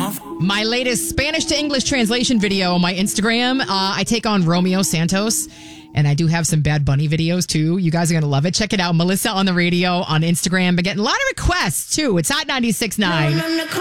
My latest Spanish to English translation video on my Instagram. I take on Romeo Santos. And I do have some Bad Bunny videos, too. You guys are going to love it. Check it out. Melissa on the Radio on Instagram. Been getting a lot of requests, too. It's Hot 96.9.